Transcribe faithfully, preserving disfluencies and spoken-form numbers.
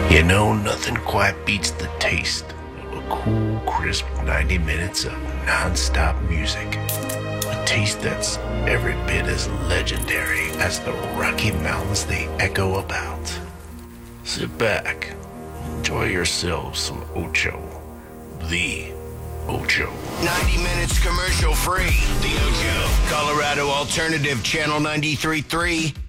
You know, nothing quite beats the taste of a cool, crisp ninety minutes of non-stop music. A taste that's every bit as legendary as the Rocky Mountains they echo about. Sit back, enjoy yourselves some Ocho. The Ocho. ninety minutes commercial free. The Ocho, Colorado Alternative Channel ninety-three point three.